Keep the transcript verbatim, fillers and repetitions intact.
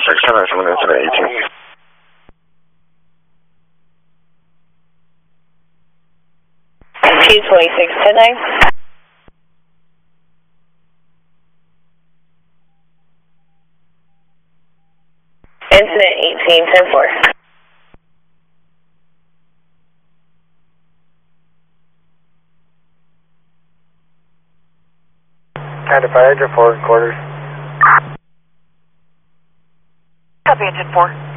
twenty-six ten nine, someone incident eighteen. T twenty-six ten nine. Incident eighteen ten four. ninety-five, engine four, quarters. Copy, engine four.